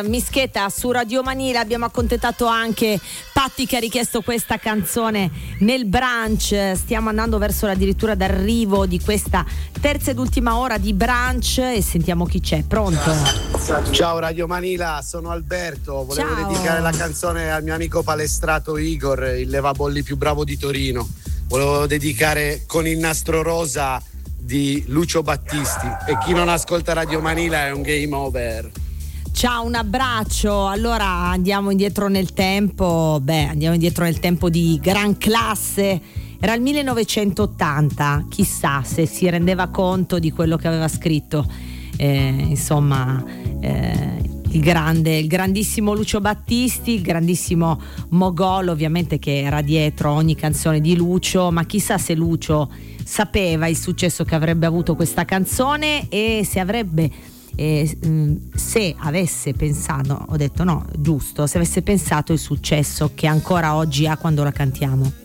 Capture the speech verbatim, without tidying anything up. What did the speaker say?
Mischeta su Radio Manila. Abbiamo accontentato anche Patti che ha richiesto questa canzone nel brunch. Stiamo andando verso addirittura d'arrivo di questa terza ed ultima ora di brunch e sentiamo chi c'è. Pronto? Ciao Radio Manila, sono Alberto. Volevo Ciao. dedicare la canzone al mio amico palestrato Igor, il levabolli più bravo di Torino. Volevo dedicare Con il nastro rosa di Lucio Battisti. E chi non ascolta Radio Manila è un game over. Ciao, un abbraccio. Allora andiamo indietro nel tempo. Beh, andiamo indietro nel tempo di gran classe. Era il millenovecentottanta. Chissà se si rendeva conto di quello che aveva scritto. Eh, insomma, eh, il grande, il grandissimo Lucio Battisti, il grandissimo Mogol, ovviamente, che era dietro ogni canzone di Lucio. Ma chissà se Lucio sapeva il successo che avrebbe avuto questa canzone e se avrebbe E, se avesse pensato, ho detto no, giusto, se avesse pensato il successo che ancora oggi ha quando la cantiamo.